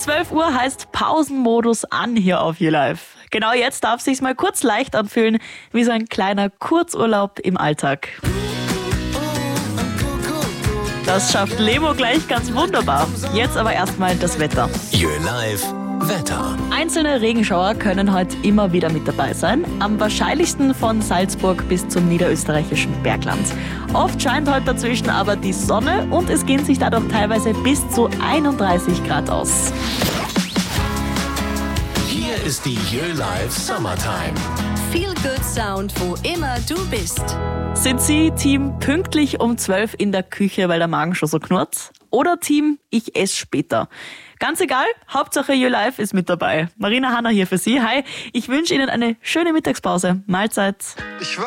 12 Uhr heißt Pausenmodus an hier auf YouLife. Genau jetzt darf es sich mal kurz leicht anfühlen, wie so ein kleiner Kurzurlaub im Alltag. Das schafft Lemo gleich ganz wunderbar. Jetzt aber erstmal das Wetter. YouLife Wetter. Einzelne Regenschauer können heute immer wieder mit dabei sein. Am wahrscheinlichsten von Salzburg bis zum niederösterreichischen Bergland. Oft scheint heute dazwischen aber die Sonne und es gehen sich dadurch teilweise bis zu 31 Grad aus. Hier ist die YouLife Summertime. Feel Good Sound, wo immer du bist. Sind Sie Team pünktlich um 12 in der Küche, weil der Magen schon so knurrt? Oder Team ich esse später? Ganz egal, Hauptsache YouLife ist mit dabei. Marina Hanna hier für Sie. Hi, ich wünsche Ihnen eine schöne Mittagspause. Mahlzeit.